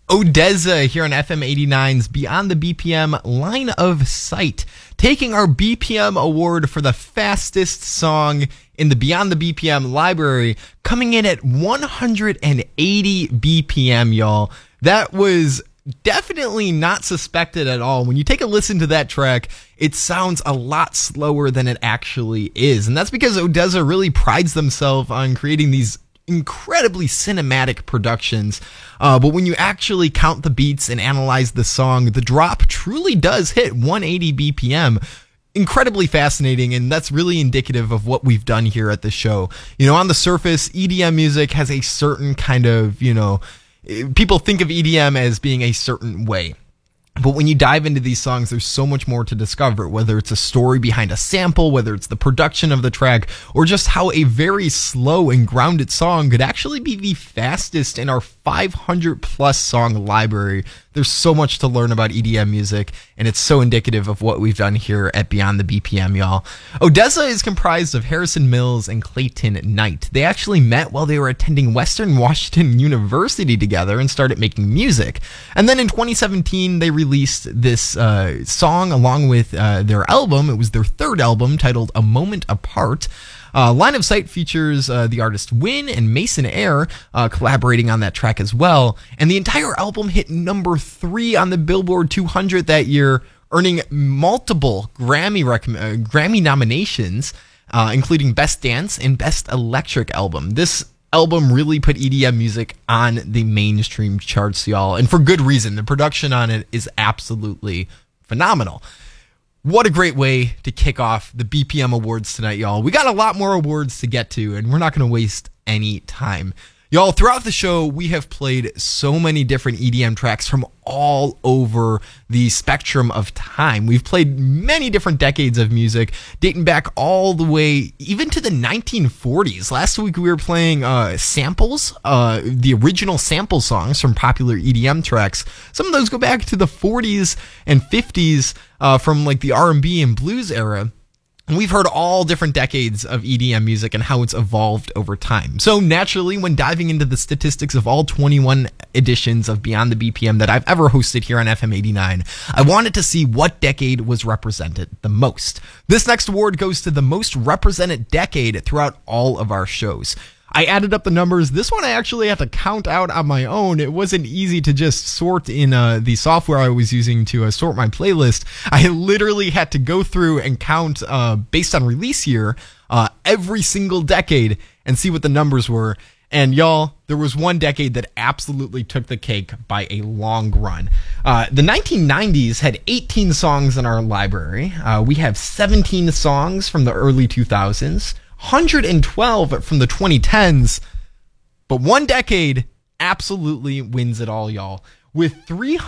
ODESZA here on FM 89's Beyond the BPM Line of Sight, taking our BPM award for the fastest song in the Beyond the BPM library, coming in at 180 BPM, y'all. That was definitely not suspected at all. When you take a listen to that track, it sounds a lot slower than it actually is. And that's because ODESZA really prides themselves on creating these incredibly cinematic productions, but when you actually count the beats and analyze the song, the drop truly does hit 180 BPM. Incredibly fascinating, and that's really indicative of what we've done here at the show. You know, on the surface, EDM music has a certain kind of, people think of EDM as being a certain way. But when you dive into these songs, there's so much more to discover, whether it's a story behind a sample, whether it's the production of the track, or just how a very slow and grounded song could actually be the fastest in our 500 plus song library. There's so much to learn about EDM music, and it's so indicative of what we've done here at Beyond the BPM, y'all. ODESZA is comprised of Harrison Mills and Clayton Knight. They actually met while they were attending Western Washington University together and started making music. And then in 2017, they released this song along with their album. It was their third album, titled A Moment Apart. Line of Sight features the artist Win and Mason Air collaborating on that track as well. And the entire album hit number 3 on the Billboard 200 that year, earning multiple Grammy nominations, including Best Dance and Best Electric Album. This album really put EDM music on the mainstream charts, y'all, and for good reason. The production on it is absolutely phenomenal. What a great way to kick off the BPM Awards tonight, y'all. We got a lot more awards to get to, and we're not going to waste any time. Y'all, throughout the show, we have played so many different EDM tracks from all over the spectrum of time. We've played many different decades of music, dating back all the way even to the 1940s. Last week, we were playing samples, the original sample songs from popular EDM tracks. Some of those go back to the 40s and 50s from like the R&B and blues era. And we've heard all different decades of EDM music and how it's evolved over time. So naturally, when diving into the statistics of all 21 editions of Beyond the BPM that I've ever hosted here on FM 89, I wanted to see what decade was represented the most. This next award goes to the most represented decade throughout all of our shows. I added up the numbers. This one I actually had to count out on my own. It wasn't easy to just sort in the software I was using to sort my playlist. I literally had to go through and count based on release year every single decade and see what the numbers were. And y'all, there was one decade that absolutely took the cake by a long run. The 1990s had 18 songs in our library. We have 17 songs from the early 2000s. 112 from the 2010s, but one decade absolutely wins it all, y'all. With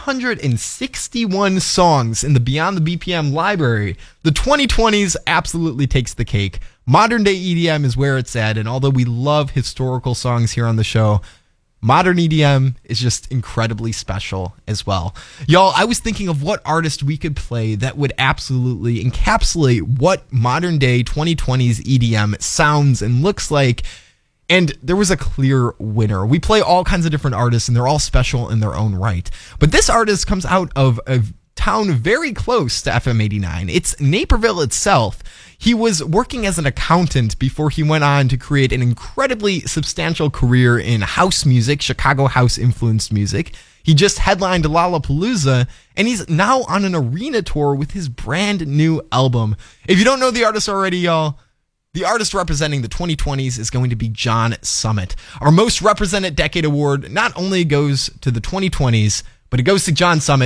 361 songs in the Beyond the BPM library, the 2020s absolutely takes the cake. Modern day EDM is where it's at, and although we love historical songs here on the show, modern EDM is just incredibly special as well. Y'all, I was thinking of what artist we could play that would absolutely encapsulate what modern day 2020s EDM sounds and looks like. And there was a clear winner. We play all kinds of different artists, and they're all special in their own right. But this artist comes out of a town very close to FM 89. It's Naperville itself. He was working as an accountant before he went on to create an incredibly substantial career in house music, Chicago house-influenced music. He just headlined Lollapalooza, and he's now on an arena tour with his brand new album. If you don't know the artist already, y'all, the artist representing the 2020s is going to be John Summit. Our most represented decade award not only goes to the 2020s, but it goes to John Summit.